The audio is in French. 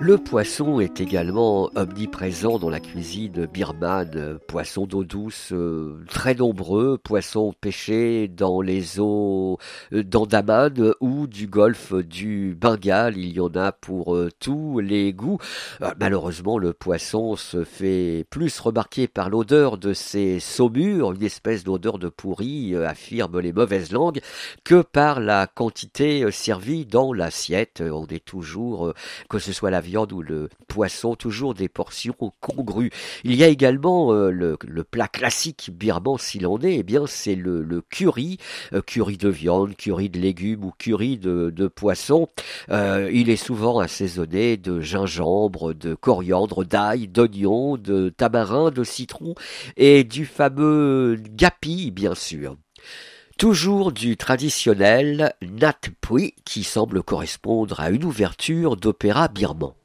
Le poisson est également omniprésent dans la cuisine birmane. Poissons d'eau douce très nombreux, poissons pêchés dans les eaux d'Andaman ou du golfe du Bengale. Il y en a pour tous les goûts. Malheureusement, le poisson se fait plus remarquer par l'odeur de ses saumures, une espèce d'odeur de pourri, affirment les mauvaises langues, que par la quantité servie dans l'assiette. On est toujours, que ce soit la viande ou le poisson, toujours des portions congrues. Il y a également le plat classique birman s'il en est, eh bien c'est le curry, curry de viande, curry de légumes ou curry de poisson. Il est souvent assaisonné de gingembre, de coriandre, d'ail, d'oignon, de tamarin, de citron et du fameux gapi bien sûr. Toujours du traditionnel Nat Pui qui semble correspondre à une ouverture d'opéra birman.